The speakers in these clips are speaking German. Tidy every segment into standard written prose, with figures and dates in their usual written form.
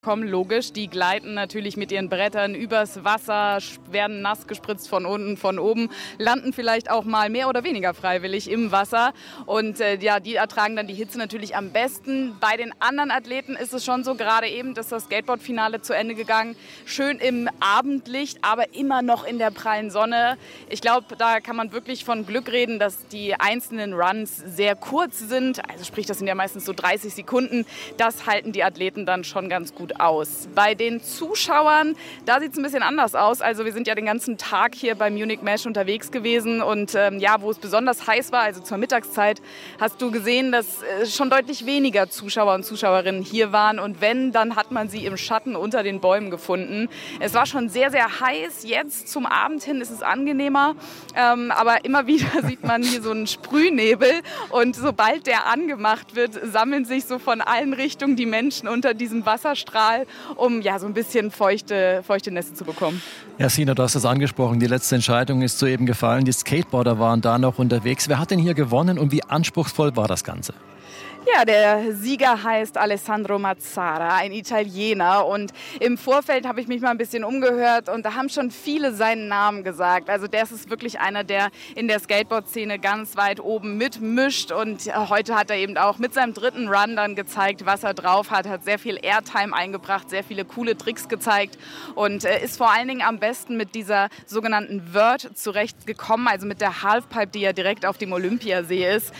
Kommen logisch, die gleiten natürlich mit ihren Brettern übers Wasser, werden nass gespritzt von unten, von oben, landen vielleicht auch mal mehr oder weniger freiwillig im Wasser und die ertragen dann die Hitze natürlich am besten. Bei den anderen Athleten ist es schon so, gerade eben ist das Skateboard-Finale zu Ende gegangen, schön im Abendlicht, aber immer noch in der prallen Sonne. Ich glaube, da kann man wirklich von Glück reden, dass die einzelnen Runs sehr kurz sind, also sprich, das sind ja meistens so 30 Sekunden, das halten die Athleten dann schon ganz gut aus. Bei den Zuschauern, da sieht es ein bisschen anders aus. Also wir sind ja den ganzen Tag hier beim Munich Mesh unterwegs gewesen und wo es besonders heiß war, also zur Mittagszeit, hast du gesehen, dass schon deutlich weniger Zuschauer und Zuschauerinnen hier waren und wenn, dann hat man sie im Schatten unter den Bäumen gefunden. Es war schon sehr, sehr heiß. Jetzt zum Abend hin ist es angenehmer, aber immer wieder sieht man hier so einen Sprühnebel und sobald der angemacht wird, sammeln sich so von allen Richtungen die Menschen unter diesem Wasserstrahl, um so ein bisschen feuchte Nässe zu bekommen. Ja, Sina, du hast es angesprochen, die letzte Entscheidung ist soeben gefallen. Die Skateboarder waren da noch unterwegs. Wer hat denn hier gewonnen und wie anspruchsvoll war das Ganze? Ja, der Sieger heißt Alessandro Mazzara, ein Italiener. Und im Vorfeld habe ich mich mal ein bisschen umgehört und da haben schon viele seinen Namen gesagt. Also der ist wirklich einer, der in der Skateboard-Szene ganz weit oben mitmischt. Und heute hat er eben auch mit seinem dritten Run dann gezeigt, was er drauf hat. Hat sehr viel Airtime eingebracht, sehr viele coole Tricks gezeigt und ist vor allen Dingen am besten mit dieser sogenannten Vert zurechtgekommen. Also mit der Halfpipe, die ja direkt auf dem Olympiasee ist.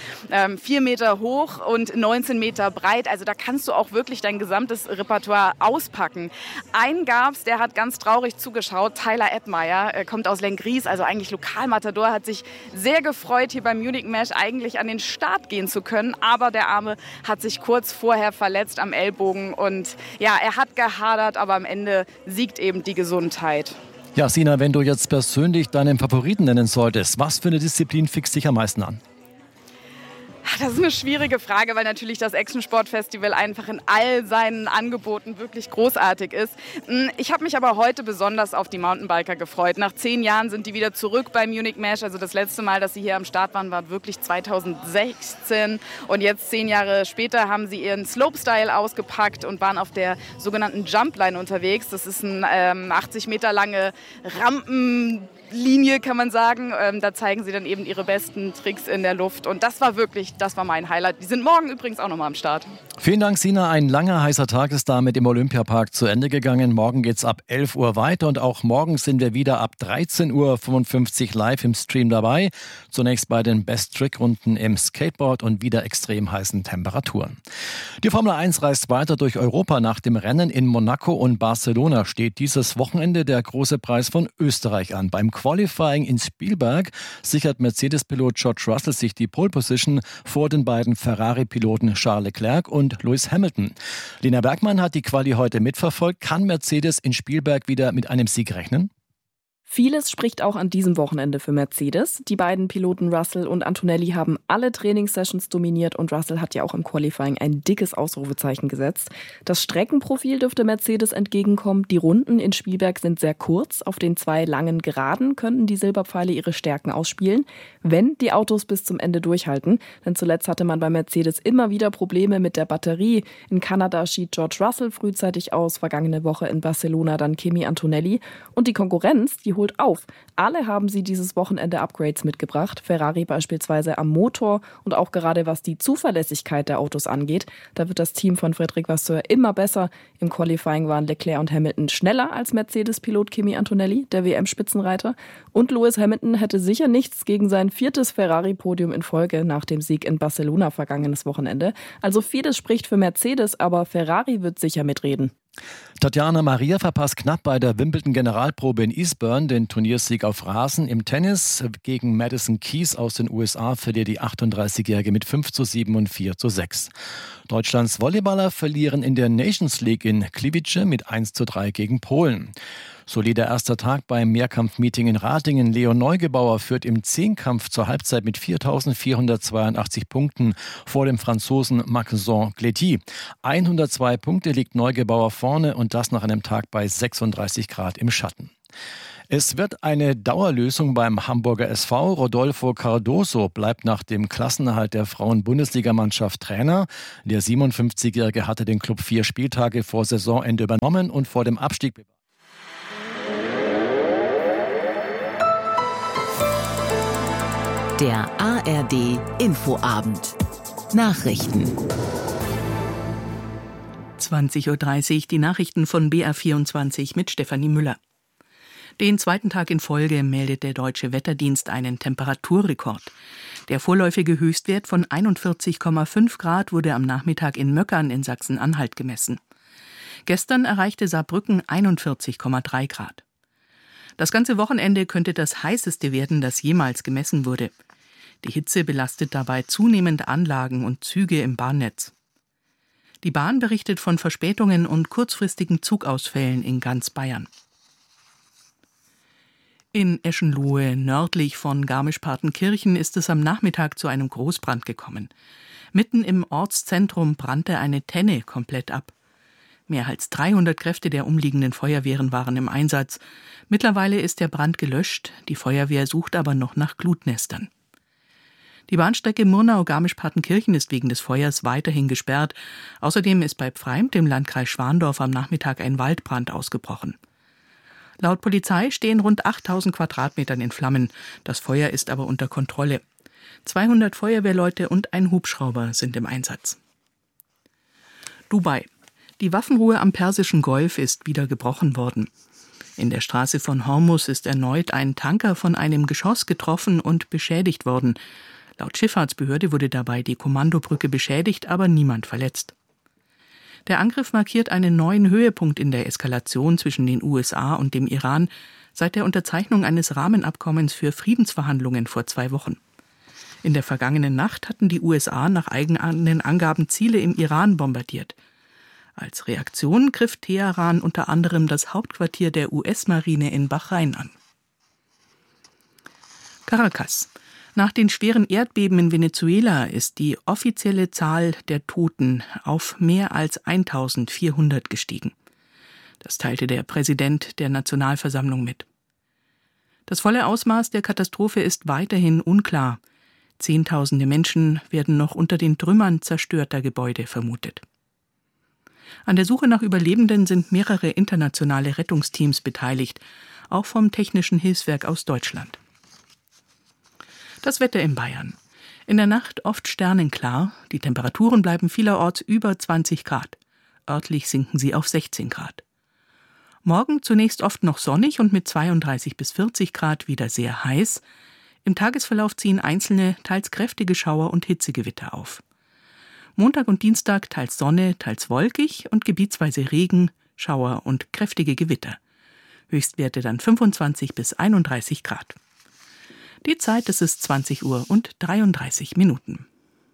4 Meter hoch und 19 Meter breit, also da kannst du auch wirklich dein gesamtes Repertoire auspacken. Einen gab's, der hat ganz traurig zugeschaut, Tyler Edmeyer, kommt aus Lenggries, also eigentlich Lokalmatador, hat sich sehr gefreut, hier beim Munich Mesh eigentlich an den Start gehen zu können, aber der Arme hat sich kurz vorher verletzt am Ellbogen und er hat gehadert, aber am Ende siegt eben die Gesundheit. Ja, Sina, wenn du jetzt persönlich deinen Favoriten nennen solltest, was für eine Disziplin fixt dich am meisten an? Das ist eine schwierige Frage, weil natürlich das Action-Sport-Festival einfach in all seinen Angeboten wirklich großartig ist. Ich habe mich aber heute besonders auf die Mountainbiker gefreut. Nach 10 Jahren sind die wieder zurück beim Munich Mesh. Also das letzte Mal, dass sie hier am Start waren, war wirklich 2016. Und jetzt 10 Jahre später haben sie ihren Slopestyle ausgepackt und waren auf der sogenannten Jumpline unterwegs. Das ist eine 80 Meter lange Rampenlinie, kann man sagen. Da zeigen sie dann eben ihre besten Tricks in der Luft. Und das war mein Highlight. Die sind morgen übrigens auch nochmal am Start. Vielen Dank, Sina. Ein langer, heißer Tag ist damit im Olympiapark zu Ende gegangen. Morgen geht's ab 11 Uhr weiter und auch morgen sind wir wieder ab 13.55 Uhr live im Stream dabei. Zunächst bei den Best-Trick-Runden im Skateboard und wieder extrem heißen Temperaturen. Die Formel 1 reist weiter durch Europa. Nach dem Rennen in Monaco und Barcelona steht dieses Wochenende der große Preis von Österreich an. Beim Qualifying in Spielberg sichert Mercedes-Pilot George Russell sich die Pole Position vor den beiden Ferrari-Piloten Charles Leclerc und Lewis Hamilton. Lena Bergmann hat die Quali heute mitverfolgt. Kann Mercedes in Spielberg wieder mit einem Sieg rechnen? Vieles spricht auch an diesem Wochenende für Mercedes. Die beiden Piloten Russell und Antonelli haben alle Trainingssessions dominiert und Russell hat ja auch im Qualifying ein dickes Ausrufezeichen gesetzt. Das Streckenprofil dürfte Mercedes entgegenkommen. Die Runden in Spielberg sind sehr kurz. Auf den 2 langen Geraden könnten die Silberpfeile ihre Stärken ausspielen, wenn die Autos bis zum Ende durchhalten. Denn zuletzt hatte man bei Mercedes immer wieder Probleme mit der Batterie. In Kanada schied George Russell frühzeitig aus, vergangene Woche in Barcelona dann Kimi Antonelli. Und die Konkurrenz, die holt auf. Alle haben sie dieses Wochenende Upgrades mitgebracht. Ferrari beispielsweise am Motor und auch gerade was die Zuverlässigkeit der Autos angeht. Da wird das Team von Frédéric Vasseur immer besser. Im Qualifying waren Leclerc und Hamilton schneller als Mercedes-Pilot Kimi Antonelli, der WM-Spitzenreiter. Und Lewis Hamilton hätte sicher nichts gegen sein 4. Ferrari-Podium in Folge nach dem Sieg in Barcelona vergangenes Wochenende. Also vieles spricht für Mercedes, aber Ferrari wird sicher mitreden. Tatjana Maria verpasst knapp bei der Wimbledon-Generalprobe in Eastbourne den Turniersieg auf Rasen. Im Tennis gegen Madison Keys aus den USA verliert die 38-Jährige mit 5:7 und 4:6. Deutschlands Volleyballer verlieren in der Nations League in Gliwice mit 1:3 gegen Polen. Solider erster Tag beim Mehrkampfmeeting in Ratingen. Leon Neugebauer führt im Zehnkampf zur Halbzeit mit 4.482 Punkten vor dem Franzosen Maxence Cléty. 102 Punkte liegt Neugebauer vorne und das nach einem Tag bei 36 Grad im Schatten. Es wird eine Dauerlösung beim Hamburger SV. Rodolfo Cardoso bleibt nach dem Klassenerhalt der Frauen-Bundesligamannschaft Trainer. Der 57-Jährige hatte den Club 4 Spieltage vor Saisonende übernommen und vor dem Abstieg bewahrt. Der ARD Infoabend. Nachrichten. 20:30 Uhr die Nachrichten von BR24 mit Stefanie Müller. Den zweiten Tag in Folge meldet der Deutsche Wetterdienst einen Temperaturrekord. Der vorläufige Höchstwert von 41,5 Grad wurde am Nachmittag in Möckern in Sachsen-Anhalt gemessen. Gestern erreichte Saarbrücken 41,3 Grad. Das ganze Wochenende könnte das heißeste werden, das jemals gemessen wurde. Die Hitze belastet dabei zunehmend Anlagen und Züge im Bahnnetz. Die Bahn berichtet von Verspätungen und kurzfristigen Zugausfällen in ganz Bayern. In Eschenlohe, nördlich von Garmisch-Partenkirchen, ist es am Nachmittag zu einem Großbrand gekommen. Mitten im Ortszentrum brannte eine Tenne komplett ab. Mehr als 300 Kräfte der umliegenden Feuerwehren waren im Einsatz. Mittlerweile ist der Brand gelöscht, die Feuerwehr sucht aber noch nach Glutnestern. Die Bahnstrecke Murnau-Garmisch-Partenkirchen ist wegen des Feuers weiterhin gesperrt. Außerdem ist bei Pfreimd im Landkreis Schwandorf am Nachmittag ein Waldbrand ausgebrochen. Laut Polizei stehen rund 8000 Quadratmetern in Flammen. Das Feuer ist aber unter Kontrolle. 200 Feuerwehrleute und ein Hubschrauber sind im Einsatz. Dubai. Die Waffenruhe am Persischen Golf ist wieder gebrochen worden. In der Straße von Hormuz ist erneut ein Tanker von einem Geschoss getroffen und beschädigt worden. Laut Schifffahrtsbehörde wurde dabei die Kommandobrücke beschädigt, aber niemand verletzt. Der Angriff markiert einen neuen Höhepunkt in der Eskalation zwischen den USA und dem Iran seit der Unterzeichnung eines Rahmenabkommens für Friedensverhandlungen vor 2 Wochen. In der vergangenen Nacht hatten die USA nach eigenen Angaben Ziele im Iran bombardiert. Als Reaktion griff Teheran unter anderem das Hauptquartier der US-Marine in Bahrain an. Caracas. Nach den schweren Erdbeben in Venezuela ist die offizielle Zahl der Toten auf mehr als 1400 gestiegen. Das teilte der Präsident der Nationalversammlung mit. Das volle Ausmaß der Katastrophe ist weiterhin unklar. Zehntausende Menschen werden noch unter den Trümmern zerstörter Gebäude vermutet. An der Suche nach Überlebenden sind mehrere internationale Rettungsteams beteiligt, auch vom Technischen Hilfswerk aus Deutschland. Das Wetter in Bayern. In der Nacht oft sternenklar, die Temperaturen bleiben vielerorts über 20 Grad. Örtlich sinken sie auf 16 Grad. Morgen zunächst oft noch sonnig und mit 32 bis 40 Grad wieder sehr heiß. Im Tagesverlauf ziehen einzelne, teils kräftige Schauer und Hitzegewitter auf. Montag und Dienstag teils Sonne, teils wolkig und gebietsweise Regen, Schauer und kräftige Gewitter. Höchstwerte dann 25 bis 31 Grad. Die Zeit, es ist 20 Uhr und 33 Minuten.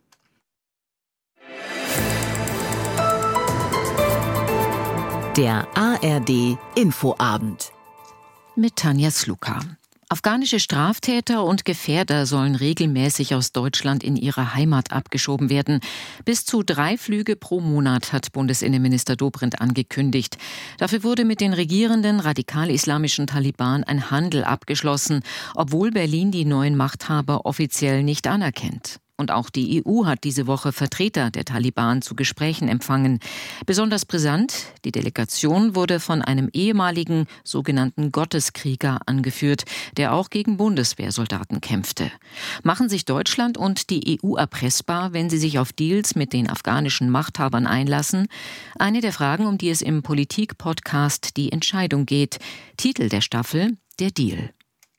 Der ARD Infoabend mit Tanja Sluka. Afghanische Straftäter und Gefährder sollen regelmäßig aus Deutschland in ihre Heimat abgeschoben werden. Bis zu 3 Flüge pro Monat hat Bundesinnenminister Dobrindt angekündigt. Dafür wurde mit den regierenden radikal-islamischen Taliban ein Handel abgeschlossen, obwohl Berlin die neuen Machthaber offiziell nicht anerkennt. Und auch die EU hat diese Woche Vertreter der Taliban zu Gesprächen empfangen. Besonders brisant, die Delegation wurde von einem ehemaligen sogenannten Gotteskrieger angeführt, der auch gegen Bundeswehrsoldaten kämpfte. Machen sich Deutschland und die EU erpressbar, wenn sie sich auf Deals mit den afghanischen Machthabern einlassen? Eine der Fragen, um die es im Politik-Podcast Die Entscheidung geht. Titel der Staffel: Der Deal.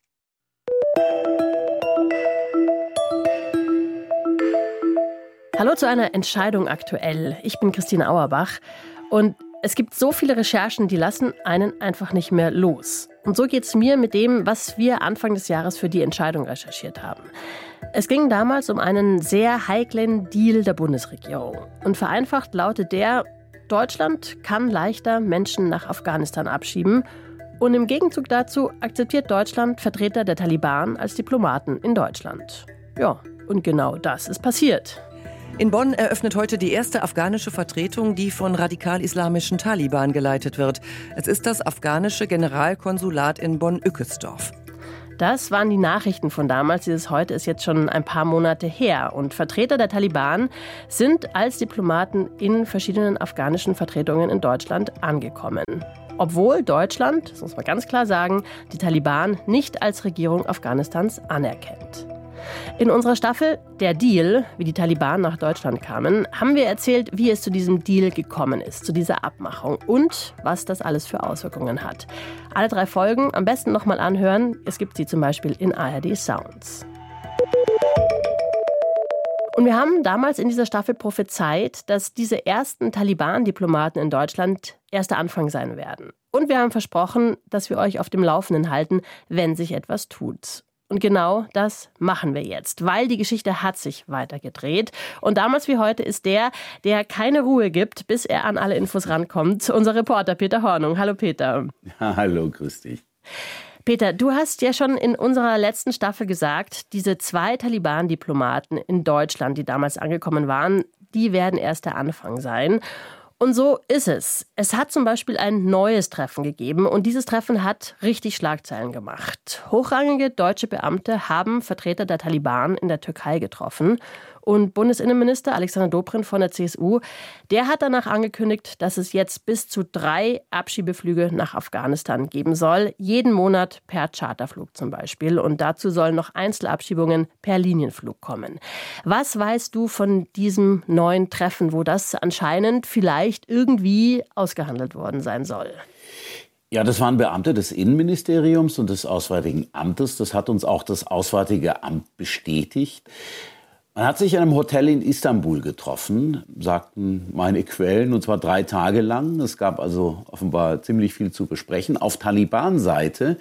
Hallo zu einer Entscheidung aktuell. Ich bin Christine Auerbach und es gibt so viele Recherchen, die lassen einen einfach nicht mehr los. Und so geht's mir mit dem, was wir Anfang des Jahres für die Entscheidung recherchiert haben. Es ging damals um einen sehr heiklen Deal der Bundesregierung. Und vereinfacht lautet der: Deutschland kann leichter Menschen nach Afghanistan abschieben. Und im Gegenzug dazu akzeptiert Deutschland Vertreter der Taliban als Diplomaten in Deutschland. Ja, und genau das ist passiert. In Bonn eröffnet heute die erste afghanische Vertretung, die von radikal-islamischen Taliban geleitet wird. Es ist das afghanische Generalkonsulat in Bonn-Ückesdorf. Das waren die Nachrichten von damals. Dieses heute ist jetzt schon ein paar Monate her. Und Vertreter der Taliban sind als Diplomaten in verschiedenen afghanischen Vertretungen in Deutschland angekommen. Obwohl Deutschland, das muss man ganz klar sagen, die Taliban nicht als Regierung Afghanistans anerkennt. In unserer Staffel Der Deal, wie die Taliban nach Deutschland kamen, haben wir erzählt, wie es zu diesem Deal gekommen ist, zu dieser Abmachung und was das alles für Auswirkungen hat. Alle 3 Folgen am besten nochmal anhören. Es gibt sie zum Beispiel in ARD Sounds. Und wir haben damals in dieser Staffel prophezeit, dass diese ersten Taliban-Diplomaten in Deutschland erst der Anfang sein werden. Und wir haben versprochen, dass wir euch auf dem Laufenden halten, wenn sich etwas tut. Und genau das machen wir jetzt, weil die Geschichte hat sich weitergedreht. Und damals wie heute ist der keine Ruhe gibt, bis er an alle Infos rankommt, unser Reporter Peter Hornung. Hallo Peter. Ja, hallo, grüß dich. Peter, du hast ja schon in unserer letzten Staffel gesagt, diese 2 Taliban-Diplomaten in Deutschland, die damals angekommen waren, die werden erst der Anfang sein. Und so ist es. Es hat zum Beispiel ein neues Treffen gegeben und dieses Treffen hat richtig Schlagzeilen gemacht. Hochrangige deutsche Beamte haben Vertreter der Taliban in der Türkei getroffen. Und Bundesinnenminister Alexander Dobrindt von der CSU, der hat danach angekündigt, dass es jetzt bis zu 3 Abschiebeflüge nach Afghanistan geben soll. Jeden Monat per Charterflug zum Beispiel. Und dazu sollen noch Einzelabschiebungen per Linienflug kommen. Was weißt du von diesem neuen Treffen, wo das anscheinend vielleicht irgendwie ausgehandelt worden sein soll? Ja, das waren Beamte des Innenministeriums und des Auswärtigen Amtes. Das hat uns auch das Auswärtige Amt bestätigt. Man hat sich in einem Hotel in Istanbul getroffen, sagten meine Quellen, und zwar 3 Tage lang. Es gab also offenbar ziemlich viel zu besprechen. Auf Taliban-Seite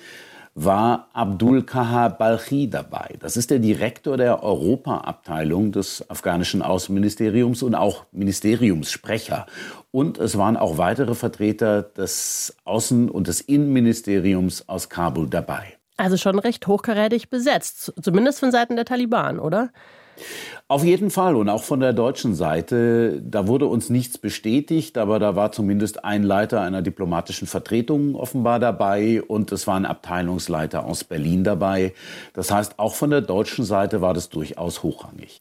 war Abdul Kahar Balchi dabei. Das ist der Direktor der Europa-Abteilung des afghanischen Außenministeriums und auch Ministeriumssprecher. Und es waren auch weitere Vertreter des Außen- und des Innenministeriums aus Kabul dabei. Also schon recht hochkarätig besetzt, zumindest von Seiten der Taliban, oder? Auf jeden Fall und auch von der deutschen Seite. Da wurde uns nichts bestätigt, aber da war zumindest ein Leiter einer diplomatischen Vertretung offenbar dabei und es war ein Abteilungsleiter aus Berlin dabei. Das heißt, auch von der deutschen Seite war das durchaus hochrangig.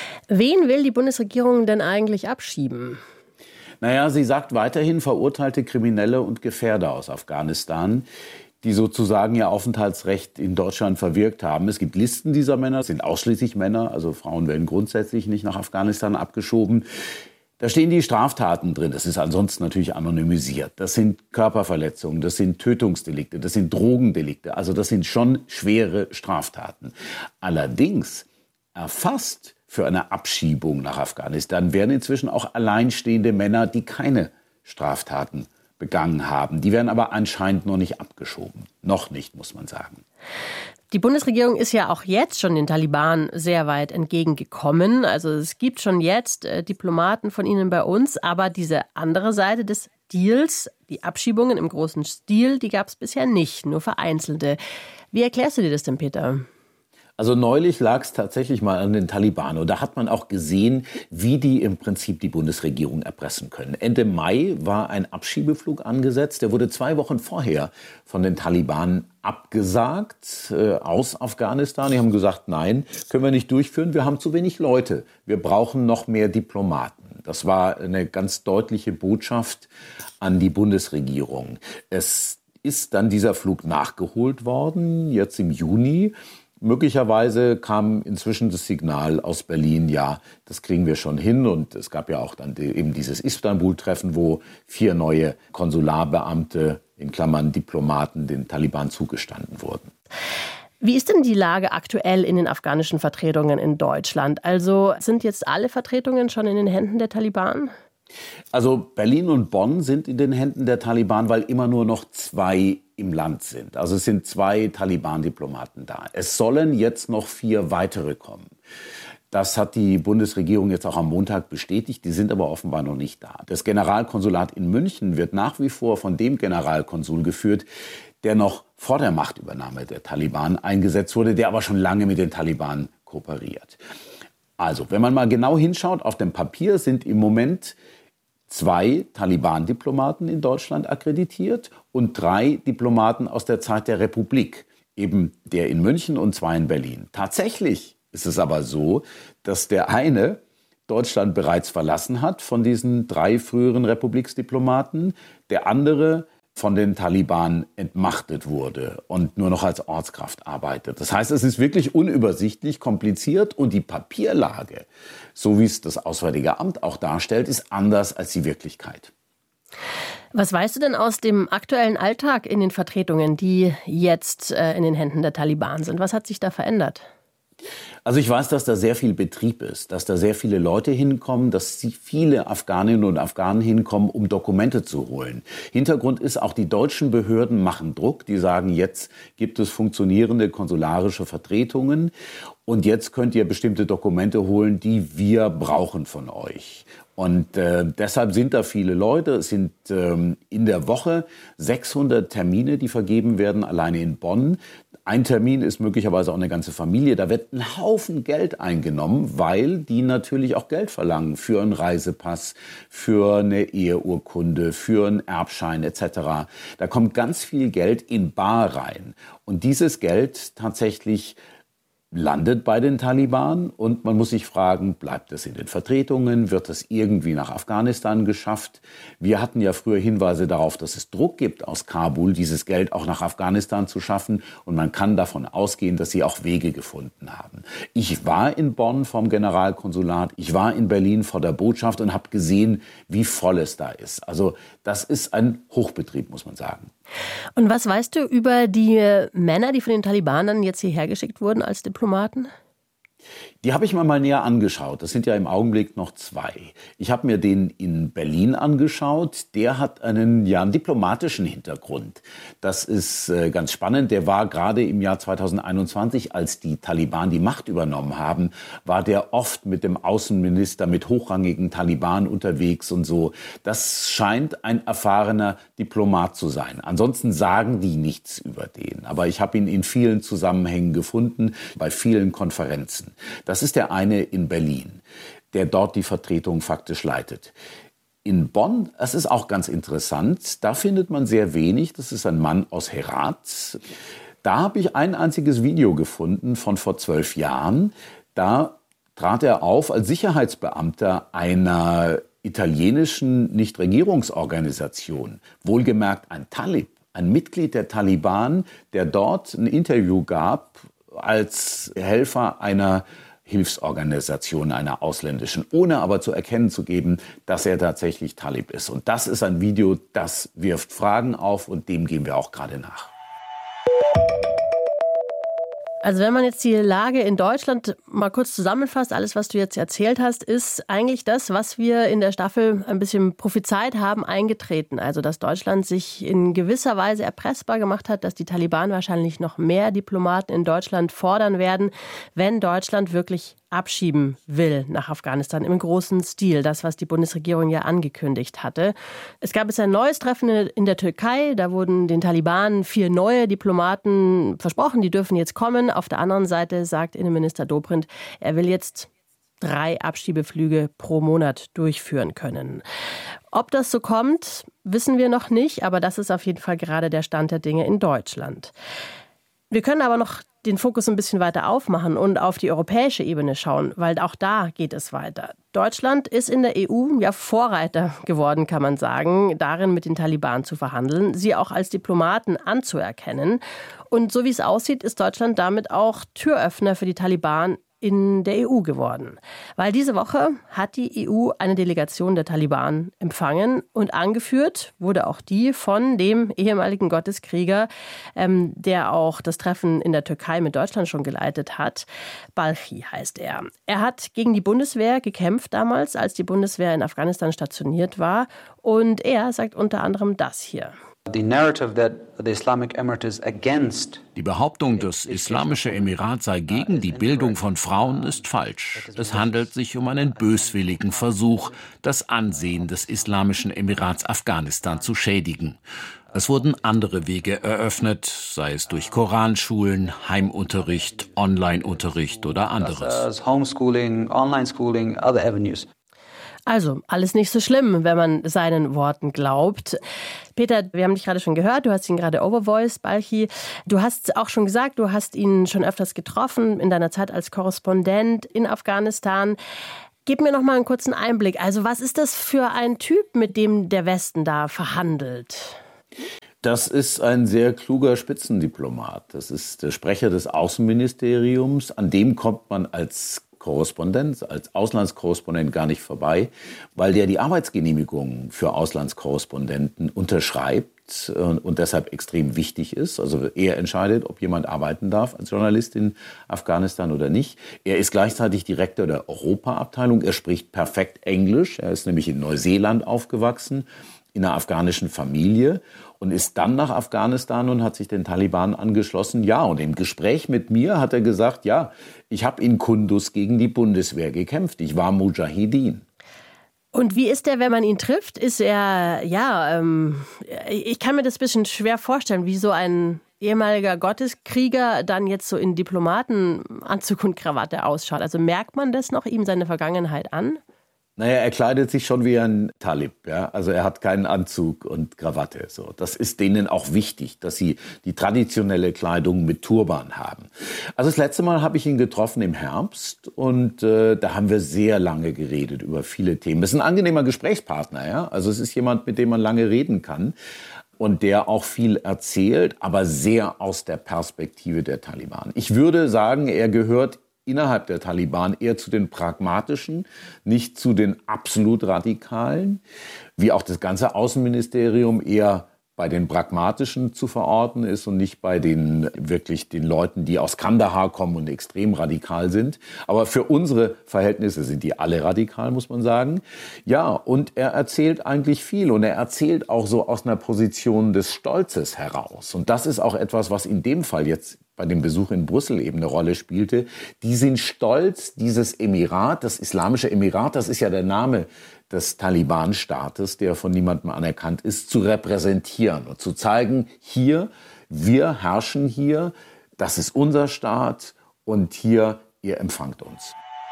Wen will die Bundesregierung denn eigentlich abschieben? Naja, sie sagt weiterhin verurteilte Kriminelle und Gefährder aus Afghanistan, die sozusagen ihr Aufenthaltsrecht in Deutschland verwirkt haben. Es gibt Listen dieser Männer, es sind ausschließlich Männer, also Frauen werden grundsätzlich nicht nach Afghanistan abgeschoben. Da stehen die Straftaten drin, das ist ansonsten natürlich anonymisiert. Das sind Körperverletzungen, das sind Tötungsdelikte, das sind Drogendelikte, also das sind schon schwere Straftaten. Allerdings erfasst für eine Abschiebung nach Afghanistan werden inzwischen auch alleinstehende Männer, die keine Straftaten begangen haben. Die werden aber anscheinend noch nicht abgeschoben. Noch nicht, muss man sagen. Die Bundesregierung ist ja auch jetzt schon den Taliban sehr weit entgegengekommen. Also es gibt schon jetzt Diplomaten von ihnen bei uns. Aber diese andere Seite des Deals, die Abschiebungen im großen Stil, die gab es bisher nicht, nur vereinzelte. Wie erklärst du dir das denn, Peter? Also neulich lag es tatsächlich mal an den Taliban und da hat man auch gesehen, wie die im Prinzip die Bundesregierung erpressen können. Ende Mai war ein Abschiebeflug angesetzt, der wurde 2 Wochen vorher von den Taliban abgesagt aus Afghanistan. Die haben gesagt, nein, können wir nicht durchführen, wir haben zu wenig Leute, wir brauchen noch mehr Diplomaten. Das war eine ganz deutliche Botschaft an die Bundesregierung. Es ist dann dieser Flug nachgeholt worden, jetzt im Juni. Möglicherweise kam inzwischen das Signal aus Berlin, ja, das kriegen wir schon hin. Und es gab ja auch dann eben dieses Istanbul-Treffen, wo 4 neue Konsularbeamte, in Klammern Diplomaten, den Taliban zugestanden wurden. Wie ist denn die Lage aktuell in den afghanischen Vertretungen in Deutschland? Also sind jetzt alle Vertretungen schon in den Händen der Taliban? Also Berlin und Bonn sind in den Händen der Taliban, weil immer nur noch 2 im Land sind. Also es sind 2 Taliban-Diplomaten da. Es sollen jetzt noch 4 weitere kommen. Das hat die Bundesregierung jetzt auch am Montag bestätigt. Die sind aber offenbar noch nicht da. Das Generalkonsulat in München wird nach wie vor von dem Generalkonsul geführt, der noch vor der Machtübernahme der Taliban eingesetzt wurde, der aber schon lange mit den Taliban kooperiert. Also, wenn man mal genau hinschaut, auf dem Papier sind im Moment 2 Taliban-Diplomaten in Deutschland akkreditiert und 3 Diplomaten aus der Zeit der Republik, eben der in München und 2 in Berlin. Tatsächlich ist es aber so, dass der eine Deutschland bereits verlassen hat von diesen 3 früheren Republiksdiplomaten, der andere von den Taliban entmachtet wurde und nur noch als Ortskraft arbeitet. Das heißt, es ist wirklich unübersichtlich, kompliziert und die Papierlage, so wie es das Auswärtige Amt auch darstellt, ist anders als die Wirklichkeit. Was weißt du denn aus dem aktuellen Alltag in den Vertretungen, die jetzt in den Händen der Taliban sind? Was hat sich da verändert? Also ich weiß, dass da sehr viel Betrieb ist, dass da sehr viele Leute hinkommen, dass viele Afghaninnen und Afghanen hinkommen, um Dokumente zu holen. Hintergrund ist, auch die deutschen Behörden machen Druck. Die sagen, jetzt gibt es funktionierende konsularische Vertretungen und jetzt könnt ihr bestimmte Dokumente holen, die wir brauchen von euch. Und deshalb sind da viele Leute. Es sind in der Woche 600 Termine, die vergeben werden, alleine in Bonn. Ein Termin ist möglicherweise auch eine ganze Familie. Da wird ein Haufen Geld eingenommen, weil die natürlich auch Geld verlangen für einen Reisepass, für eine Eheurkunde, für einen Erbschein etc. Da kommt ganz viel Geld in bar rein. Und dieses Geld tatsächlich landet bei den Taliban und man muss sich fragen, bleibt es in den Vertretungen, wird es irgendwie nach Afghanistan geschafft? Wir hatten ja früher Hinweise darauf, dass es Druck gibt aus Kabul, dieses Geld auch nach Afghanistan zu schaffen und man kann davon ausgehen, dass sie auch Wege gefunden haben. Ich war in Bonn vom Generalkonsulat, ich war in Berlin vor der Botschaft und habe gesehen, wie voll es da ist. Also das ist ein Hochbetrieb, muss man sagen. Und was weißt du über die Männer, die von den Talibanern jetzt hierher geschickt wurden als Diplomaten? Die habe ich mir mal näher angeschaut. Das sind ja im Augenblick noch 2. Ich habe mir den in Berlin angeschaut. Der hat einen diplomatischen Hintergrund. Das ist ganz spannend. Der war gerade im Jahr 2021, als die Taliban die Macht übernommen haben, war der oft mit dem Außenminister, mit hochrangigen Taliban unterwegs und so. Das scheint ein erfahrener Diplomat zu sein. Ansonsten sagen die nichts über den. Aber ich habe ihn in vielen Zusammenhängen gefunden, bei vielen Konferenzen. Das ist der eine in Berlin, der dort die Vertretung faktisch leitet. In Bonn, das ist auch ganz interessant, da findet man sehr wenig. Das ist ein Mann aus Herat. Da habe ich ein einziges Video gefunden von vor 12 Jahren. Da trat er auf als Sicherheitsbeamter einer italienischen Nichtregierungsorganisation. Wohlgemerkt ein Talib, ein Mitglied der Taliban, der dort ein Interview gab als Helfer einer Hilfsorganisation, einer ausländischen, ohne aber zu erkennen zu geben, dass er tatsächlich Talib ist. Und das ist ein Video, das wirft Fragen auf und dem gehen wir auch gerade nach. Also wenn man jetzt die Lage in Deutschland mal kurz zusammenfasst, alles, was du jetzt erzählt hast, ist eigentlich das, was wir in der Staffel ein bisschen prophezeit haben, eingetreten. Also dass Deutschland sich in gewisser Weise erpressbar gemacht hat, dass die Taliban wahrscheinlich noch mehr Diplomaten in Deutschland fordern werden, wenn Deutschland wirklich abschieben will nach Afghanistan im großen Stil. Das, was die Bundesregierung ja angekündigt hatte. Es gab jetzt ein neues Treffen in der Türkei. Da wurden den Taliban 4 neue Diplomaten versprochen. Die dürfen jetzt kommen. Auf der anderen Seite sagt Innenminister Dobrindt, er will jetzt 3 Abschiebeflüge pro Monat durchführen können. Ob das so kommt, wissen wir noch nicht. Aber das ist auf jeden Fall gerade der Stand der Dinge in Deutschland. Wir können aber noch den Fokus ein bisschen weiter aufmachen und auf die europäische Ebene schauen, weil auch da geht es weiter. Deutschland ist in der EU ja Vorreiter geworden, kann man sagen, darin mit den Taliban zu verhandeln, sie auch als Diplomaten anzuerkennen. Und so wie es aussieht, ist Deutschland damit auch Türöffner für die Taliban in der EU geworden. Weil diese Woche hat die EU eine Delegation der Taliban empfangen und angeführt wurde auch die von dem ehemaligen Gotteskrieger, der auch das Treffen in der Türkei mit Deutschland schon geleitet hat. Balchi heißt er. Er hat gegen die Bundeswehr gekämpft damals, als die Bundeswehr in Afghanistan stationiert war. Und er sagt unter anderem das hier. Die Behauptung, das Islamische Emirat sei gegen die Bildung von Frauen, ist falsch. Es handelt sich um einen böswilligen Versuch, das Ansehen des Islamischen Emirats Afghanistan zu schädigen. Es wurden andere Wege eröffnet, sei es durch Koranschulen, Heimunterricht, Online-Unterricht oder anderes. Homeschooling, Online-Schooling, other avenues. Also, alles nicht so schlimm, wenn man seinen Worten glaubt. Peter, wir haben dich gerade schon gehört, du hast ihn gerade overvoiced, Balkhi. Du hast auch schon gesagt, du hast ihn schon öfters getroffen in deiner Zeit als Korrespondent in Afghanistan. Gib mir noch mal einen kurzen Einblick. Also, was ist das für ein Typ, mit dem der Westen da verhandelt? Das ist ein sehr kluger Spitzendiplomat. Das ist der Sprecher des Außenministeriums. An dem kommt man als Korrespondent, als Auslandskorrespondent gar nicht vorbei, weil der die Arbeitsgenehmigung für Auslandskorrespondenten unterschreibt und deshalb extrem wichtig ist. Also er entscheidet, ob jemand arbeiten darf als Journalist in Afghanistan oder nicht. Er ist gleichzeitig Direktor der Europa-Abteilung. Er spricht perfekt Englisch. Er ist nämlich in Neuseeland aufgewachsen, in einer afghanischen Familie und ist dann nach Afghanistan und hat sich den Taliban angeschlossen. Ja, und im Gespräch mit mir hat er gesagt, ja, ich habe in Kunduz gegen die Bundeswehr gekämpft. Ich war Mujahideen. Und wie ist er, wenn man ihn trifft? Ist er, ich kann mir das ein bisschen schwer vorstellen, wie so ein ehemaliger Gotteskrieger dann jetzt so in Diplomatenanzug und Krawatte ausschaut. Also merkt man das noch ihm seine Vergangenheit an? Naja, er kleidet sich schon wie ein Talib, ja. Also er hat keinen Anzug und Krawatte. So, das ist denen auch wichtig, dass sie die traditionelle Kleidung mit Turban haben. Also das letzte Mal habe ich ihn getroffen im Herbst und da haben wir sehr lange geredet über viele Themen. Das ist ein angenehmer Gesprächspartner, ja. Also es ist jemand, mit dem man lange reden kann und der auch viel erzählt, aber sehr aus der Perspektive der Taliban. Ich würde sagen, er gehört innerhalb der Taliban eher zu den Pragmatischen, nicht zu den absolut Radikalen, wie auch das ganze Außenministerium eher bei den Pragmatischen zu verorten ist und nicht bei den Leuten, die aus Kandahar kommen und extrem radikal sind. Aber für unsere Verhältnisse sind die alle radikal, muss man sagen. Ja, und er erzählt eigentlich viel und er erzählt auch so aus einer Position des Stolzes heraus. Und das ist auch etwas, was in dem Fall jetzt bei dem Besuch in Brüssel eben eine Rolle spielte. Die sind stolz, dieses Emirat, das Islamische Emirat, das ist ja der Name des Taliban-Staates, der von niemandem anerkannt ist, zu repräsentieren und zu zeigen, hier, wir herrschen hier, das ist unser Staat und hier, ihr empfangt uns.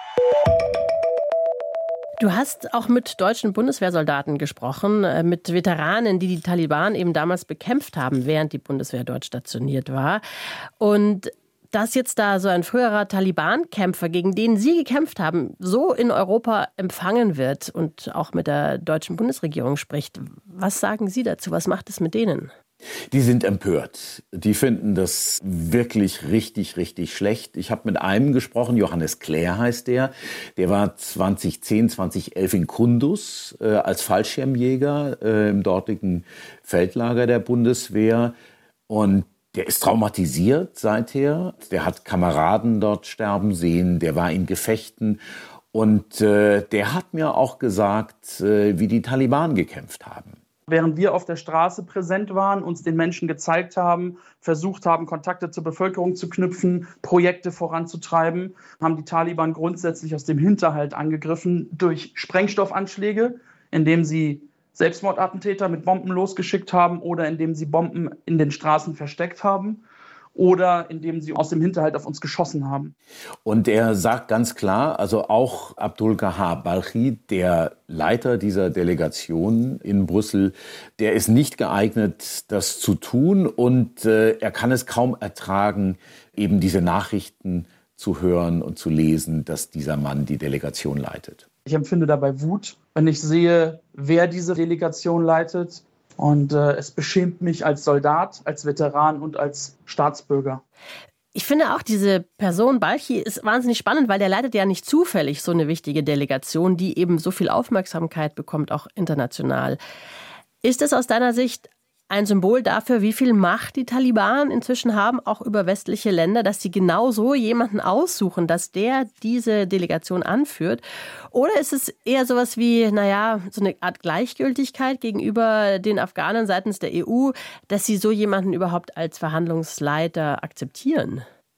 Du hast auch mit deutschen Bundeswehrsoldaten gesprochen, mit Veteranen, die die Taliban eben damals bekämpft haben, während die Bundeswehr dort stationiert war. Und dass jetzt da so ein früherer Taliban-Kämpfer, gegen den Sie gekämpft haben, so in Europa empfangen wird und auch mit der deutschen Bundesregierung spricht, was sagen Sie dazu? Was macht es mit denen? Die sind empört. Die finden das wirklich richtig, richtig schlecht. Ich habe mit einem gesprochen, Johannes Clare heißt der. Der war 2010, 2011 in Kunduz als Fallschirmjäger im dortigen Feldlager der Bundeswehr. Und der ist traumatisiert seither. Der hat Kameraden dort sterben sehen. Der war in Gefechten. Und der hat mir auch gesagt, wie die Taliban gekämpft haben. Während wir auf der Straße präsent waren, uns den Menschen gezeigt haben, versucht haben, Kontakte zur Bevölkerung zu knüpfen, Projekte voranzutreiben, haben die Taliban grundsätzlich aus dem Hinterhalt angegriffen durch Sprengstoffanschläge, indem sie Selbstmordattentäter mit Bomben losgeschickt haben oder indem sie Bomben in den Straßen versteckt haben oder indem sie aus dem Hinterhalt auf uns geschossen haben. Und er sagt ganz klar, also auch Abdul Gahar Balkhi, der Leiter dieser Delegation in Brüssel, der ist nicht geeignet, das zu tun und er kann es kaum ertragen, eben diese Nachrichten zu hören und zu lesen, dass dieser Mann die Delegation leitet. Ich empfinde dabei Wut, wenn ich sehe, wer diese Delegation leitet. Und es beschämt mich als Soldat, als Veteran und als Staatsbürger. Ich finde auch, diese Person Balkhi ist wahnsinnig spannend, weil der leitet ja nicht zufällig so eine wichtige Delegation, die eben so viel Aufmerksamkeit bekommt, auch international. Ist es aus deiner Sicht ein Symbol dafür, wie viel Macht die Taliban inzwischen haben, auch über westliche Länder, dass sie genau so jemanden aussuchen, dass der diese Delegation anführt? Oder ist es eher sowas wie, so eine Art Gleichgültigkeit gegenüber den Afghanen seitens der EU, dass sie so jemanden überhaupt als Verhandlungsleiter akzeptieren?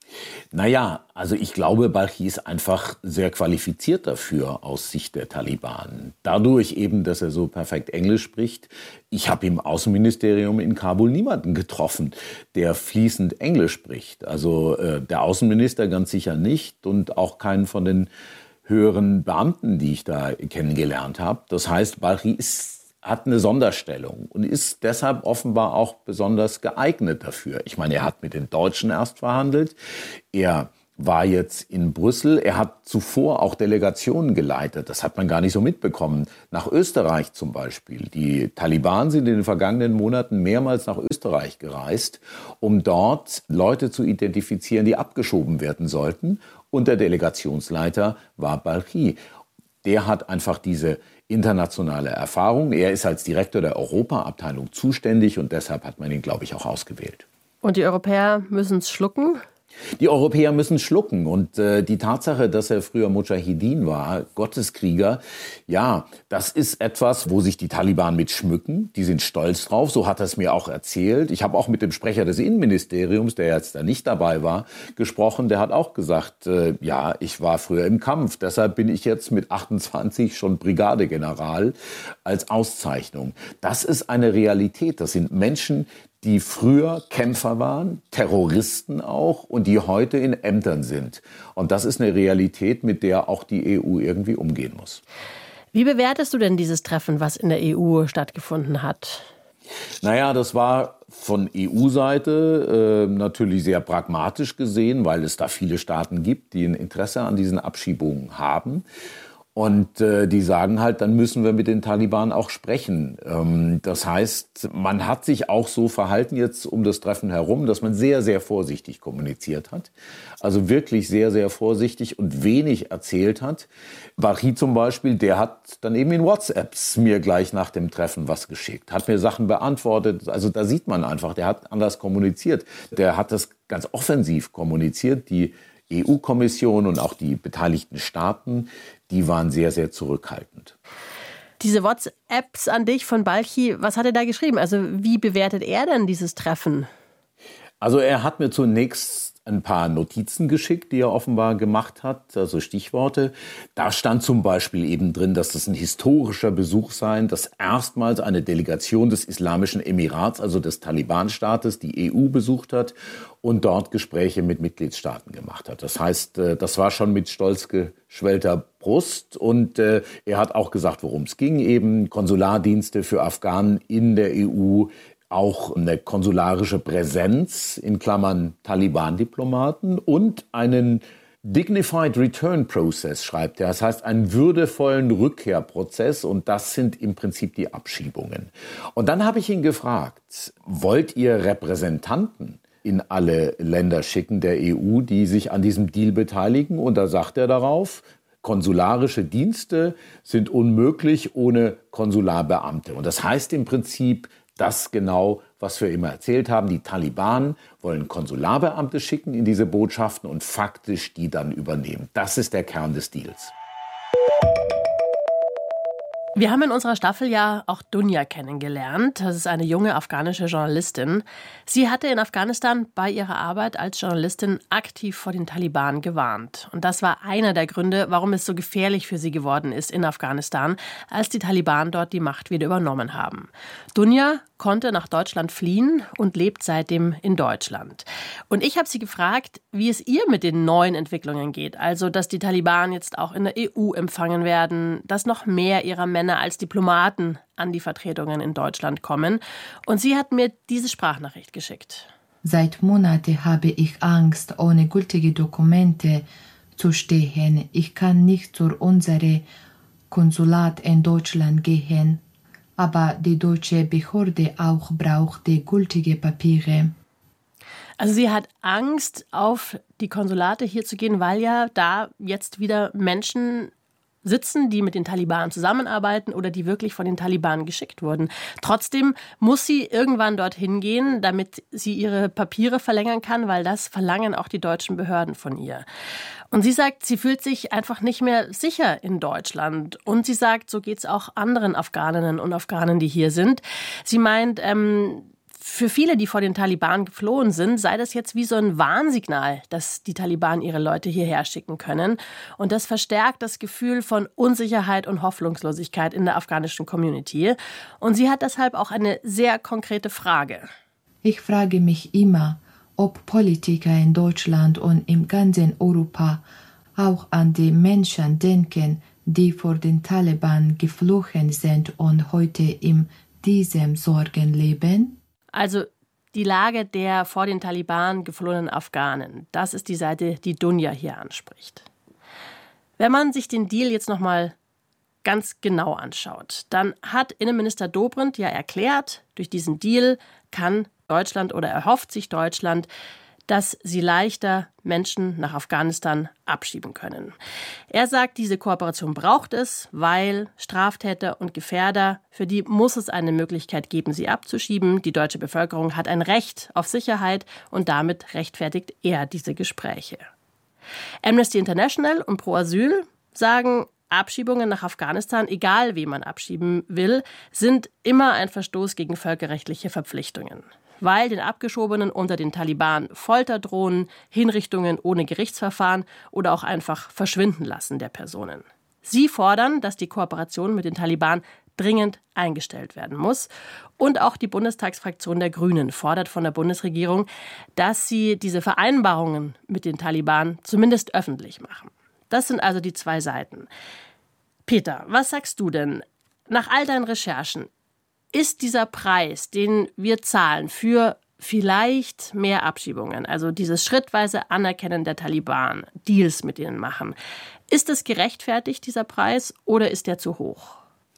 Naja, also ich glaube, Balkhi ist einfach sehr qualifiziert dafür aus Sicht der Taliban. Dadurch eben, dass er so perfekt Englisch spricht. Ich habe im Außenministerium in Kabul niemanden getroffen, der fließend Englisch spricht. Also der Außenminister ganz sicher nicht und auch keinen von den höheren Beamten, die ich da kennengelernt habe. Das heißt, Balkhi hat eine Sonderstellung und ist deshalb offenbar auch besonders geeignet dafür. Ich meine, er hat mit den Deutschen erst verhandelt. Er war jetzt in Brüssel. Er hat zuvor auch Delegationen geleitet. Das hat man gar nicht so mitbekommen. Nach Österreich zum Beispiel. Die Taliban sind in den vergangenen Monaten mehrmals nach Österreich gereist, um dort Leute zu identifizieren, die abgeschoben werden sollten. Und der Delegationsleiter war Balkhi. Der hat einfach diese internationale Erfahrung. Er ist als Direktor der Europaabteilung zuständig und deshalb hat man ihn, glaube ich, auch ausgewählt. Und die Europäer müssen es schlucken? Die Europäer müssen schlucken und die Tatsache, dass er früher Mujahideen war, Gotteskrieger, ja, das ist etwas, wo sich die Taliban mit schmücken. Die sind stolz drauf, so hat er es mir auch erzählt. Ich habe auch mit dem Sprecher des Innenministeriums, der jetzt da nicht dabei war, gesprochen. Der hat auch gesagt, ja, ich war früher im Kampf, deshalb bin ich jetzt mit 28 schon Brigadegeneral als Auszeichnung. Das ist eine Realität, das sind Menschen, die früher Kämpfer waren, Terroristen auch und die heute in Ämtern sind. Und das ist eine Realität, mit der auch die EU irgendwie umgehen muss. Wie bewertest du denn dieses Treffen, was in der EU stattgefunden hat? Naja, das war von EU-Seite natürlich sehr pragmatisch gesehen, weil es da viele Staaten gibt, die ein Interesse an diesen Abschiebungen haben. Und die sagen halt, dann müssen wir mit den Taliban auch sprechen. Das heißt, man hat sich auch so verhalten jetzt um das Treffen herum, dass man sehr, sehr vorsichtig kommuniziert hat. Also wirklich sehr, sehr vorsichtig und wenig erzählt hat. Balkhi zum Beispiel, der hat dann eben in WhatsApps mir gleich nach dem Treffen was geschickt, hat mir Sachen beantwortet. Also da sieht man einfach, der hat anders kommuniziert. Der hat das ganz offensiv kommuniziert. Die EU-Kommission und auch die beteiligten Staaten, die waren sehr, sehr zurückhaltend. Diese WhatsApps an dich von Balkhi, was hat er da geschrieben? Also wie bewertet er denn dieses Treffen? Also er hat mir zunächst ein paar Notizen geschickt, die er offenbar gemacht hat, also Stichworte. Da stand zum Beispiel eben drin, dass das ein historischer Besuch sei, dass erstmals eine Delegation des Islamischen Emirats, also des Taliban-Staates, die EU besucht hat und dort Gespräche mit Mitgliedstaaten gemacht hat. Das heißt, das war schon mit stolz geschwellter Brust und er hat auch gesagt, worum es ging, eben Konsulardienste für Afghanen in der EU, auch eine konsularische Präsenz, in Klammern Taliban-Diplomaten und einen Dignified Return Process, schreibt er. Das heißt, einen würdevollen Rückkehrprozess und das sind im Prinzip die Abschiebungen. Und dann habe ich ihn gefragt, wollt ihr Repräsentanten in alle Länder schicken der EU, die sich an diesem Deal beteiligen? Und da sagt er darauf, konsularische Dienste sind unmöglich ohne Konsularbeamte. Und das heißt im Prinzip, das genau, was wir immer erzählt haben. Die Taliban wollen Konsularbeamte schicken in diese Botschaften und faktisch die dann übernehmen. Das ist der Kern des Deals. Wir haben in unserer Staffel ja auch Dunja kennengelernt. Das ist eine junge afghanische Journalistin. Sie hatte in Afghanistan bei ihrer Arbeit als Journalistin aktiv vor den Taliban gewarnt. Und das war einer der Gründe, warum es so gefährlich für sie geworden ist in Afghanistan, als die Taliban dort die Macht wieder übernommen haben. Dunja konnte nach Deutschland fliehen und lebt seitdem in Deutschland. Und ich habe sie gefragt, wie es ihr mit den neuen Entwicklungen geht. Also, dass die Taliban jetzt auch in der EU empfangen werden, dass noch mehr ihrer Männer als Diplomaten an die Vertretungen in Deutschland kommen. Und sie hat mir diese Sprachnachricht geschickt. Seit Monaten habe ich Angst, ohne gültige Dokumente zu stehen. Ich kann nicht zu unserem Konsulat in Deutschland gehen. Aber die deutsche Behörde auch braucht die gültigen Papiere. Also sie hat Angst, auf die Konsulate hier zu gehen, weil ja da jetzt wieder Menschen sitzen, die mit den Taliban zusammenarbeiten oder die wirklich von den Taliban geschickt wurden. Trotzdem muss sie irgendwann dorthin gehen, damit sie ihre Papiere verlängern kann, weil das verlangen auch die deutschen Behörden von ihr. Und sie sagt, sie fühlt sich einfach nicht mehr sicher in Deutschland. Und sie sagt, so geht es auch anderen Afghaninnen und Afghanen, die hier sind. Sie meint, Für viele, die vor den Taliban geflohen sind, sei das jetzt wie so ein Warnsignal, dass die Taliban ihre Leute hierher schicken können. Und das verstärkt das Gefühl von Unsicherheit und Hoffnungslosigkeit in der afghanischen Community. Und sie hat deshalb auch eine sehr konkrete Frage. Ich frage mich immer, ob Politiker in Deutschland und im ganzen Europa auch an die Menschen denken, die vor den Taliban geflohen sind und heute in diesem Sorgen leben. Also die Lage der vor den Taliban geflohenen Afghanen, das ist die Seite, die Dunja hier anspricht. Wenn man sich den Deal jetzt nochmal ganz genau anschaut, dann hat Innenminister Dobrindt ja erklärt, durch diesen Deal kann Deutschland oder erhofft sich Deutschland, dass sie leichter Menschen nach Afghanistan abschieben können. Er sagt, diese Kooperation braucht es, weil Straftäter und Gefährder, für die muss es eine Möglichkeit geben, sie abzuschieben. Die deutsche Bevölkerung hat ein Recht auf Sicherheit und damit rechtfertigt er diese Gespräche. Amnesty International und Pro Asyl sagen, Abschiebungen nach Afghanistan, egal wen man abschieben will, sind immer ein Verstoß gegen völkerrechtliche Verpflichtungen. Weil den Abgeschobenen unter den Taliban Folter drohen, Hinrichtungen ohne Gerichtsverfahren oder auch einfach Verschwinden lassen der Personen. Sie fordern, dass die Kooperation mit den Taliban dringend eingestellt werden muss. Und auch die Bundestagsfraktion der Grünen fordert von der Bundesregierung, dass sie diese Vereinbarungen mit den Taliban zumindest öffentlich machen. Das sind also die zwei Seiten. Peter, was sagst du denn? Nach all deinen Recherchen, ist dieser Preis, den wir zahlen für vielleicht mehr Abschiebungen, also dieses schrittweise Anerkennen der Taliban, Deals mit ihnen machen, ist es gerechtfertigt, dieser Preis, oder ist der zu hoch?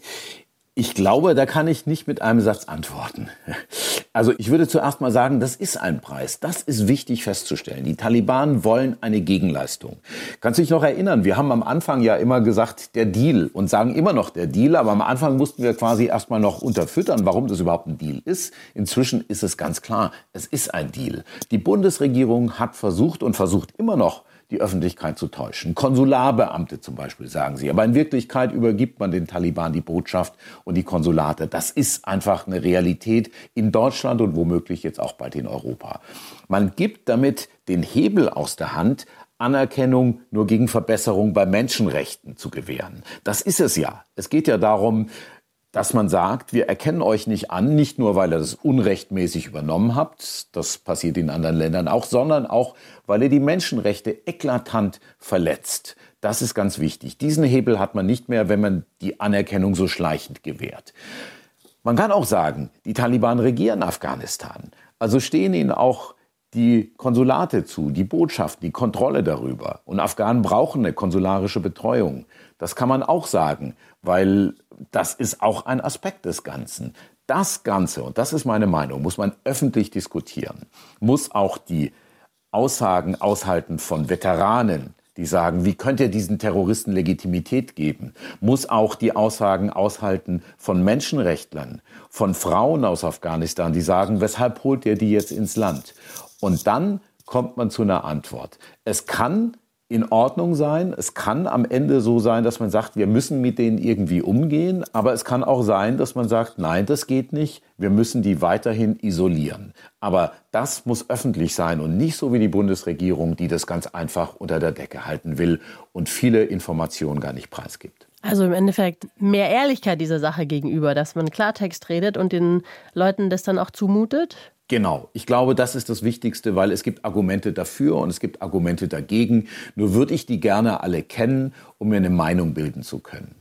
Ich glaube, da kann ich nicht mit einem Satz antworten. Also ich würde zuerst mal sagen, das ist ein Preis. Das ist wichtig festzustellen. Die Taliban wollen eine Gegenleistung. Kannst du dich noch erinnern? Wir haben am Anfang ja immer gesagt, der Deal, und sagen immer noch der Deal. Aber am Anfang mussten wir quasi erstmal noch unterfüttern, warum das überhaupt ein Deal ist. Inzwischen ist es ganz klar, es ist ein Deal. Die Bundesregierung hat versucht und versucht immer noch, die Öffentlichkeit zu täuschen. Konsularbeamte zum Beispiel, sagen sie. Aber in Wirklichkeit übergibt man den Taliban die Botschaft und die Konsulate. Das ist einfach eine Realität in Deutschland und womöglich jetzt auch bald in Europa. Man gibt damit den Hebel aus der Hand, Anerkennung nur gegen Verbesserung bei Menschenrechten zu gewähren. Das ist es ja. Es geht ja darum, dass man sagt, wir erkennen euch nicht an, nicht nur, weil ihr das unrechtmäßig übernommen habt, das passiert in anderen Ländern auch, sondern auch, weil ihr die Menschenrechte eklatant verletzt. Das ist ganz wichtig. Diesen Hebel hat man nicht mehr, wenn man die Anerkennung so schleichend gewährt. Man kann auch sagen, die Taliban regieren Afghanistan. Also stehen ihnen auch die Konsulate zu, die Botschaften, die Kontrolle darüber. Und Afghanen brauchen eine konsularische Betreuung. Das kann man auch sagen, weil das ist auch ein Aspekt des Ganzen. Das Ganze, und das ist meine Meinung, muss man öffentlich diskutieren. Muss auch die Aussagen aushalten von Veteranen, die sagen, wie könnt ihr diesen Terroristen Legitimität geben? Muss auch die Aussagen aushalten von Menschenrechtlern, von Frauen aus Afghanistan, die sagen, weshalb holt ihr die jetzt ins Land? Und dann kommt man zu einer Antwort. Es kann in Ordnung sein, es kann am Ende so sein, dass man sagt, wir müssen mit denen irgendwie umgehen, aber es kann auch sein, dass man sagt, nein, das geht nicht, wir müssen die weiterhin isolieren. Aber das muss öffentlich sein und nicht so wie die Bundesregierung, die das ganz einfach unter der Decke halten will und viele Informationen gar nicht preisgibt. Also im Endeffekt mehr Ehrlichkeit dieser Sache gegenüber, dass man Klartext redet und den Leuten das dann auch zumutet? Genau. Ich glaube, das ist das Wichtigste, weil es gibt Argumente dafür und es gibt Argumente dagegen. Nur würde ich die gerne alle kennen, um mir eine Meinung bilden zu können.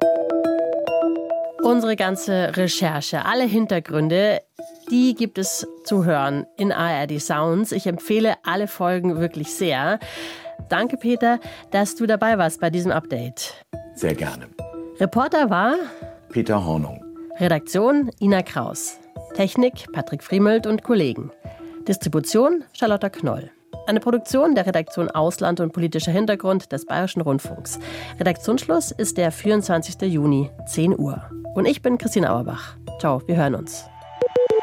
Unsere ganze Recherche, alle Hintergründe, die gibt es zu hören in ARD Sounds. Ich empfehle alle Folgen wirklich sehr. Danke, Peter, dass du dabei warst bei diesem Update. Sehr gerne. Reporter war Peter Hornung. Redaktion Ina Kraus. Technik Patrick Friemelt und Kollegen. Distribution Charlotta Knoll. Eine Produktion der Redaktion Ausland und politischer Hintergrund des Bayerischen Rundfunks. Redaktionsschluss ist der 24. Juni, 10 Uhr. Und ich bin Christine Auerbach. Ciao, wir hören uns.